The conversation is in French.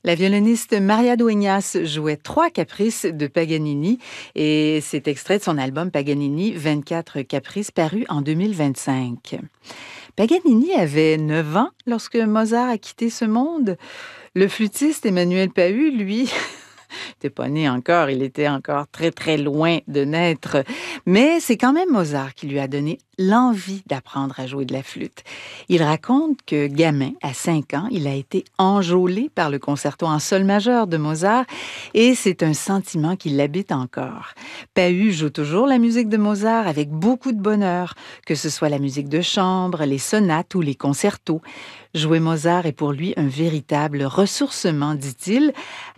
La violoniste Maria Dueñas jouait 3 caprices de Paganini et c'est extrait de son album Paganini 24 caprices paru en 2025. Paganini avait 9 ans lorsque Mozart a quitté ce monde. Le flûtiste Emmanuel Pahud, lui, n'était pas né encore, il était encore très très loin de naître. Mais c'est quand même Mozart qui lui a donné l'envie d'apprendre à jouer de la flûte. Il raconte que gamin, à 5 ans, il a été enjôlé par le concerto en sol majeur de Mozart et c'est un sentiment qui l'habite encore. Pahud joue toujours la musique de Mozart avec beaucoup de bonheur, que ce soit la musique de chambre, les sonates ou les concertos. Jouer Mozart est pour lui un véritable ressourcement, dit-il,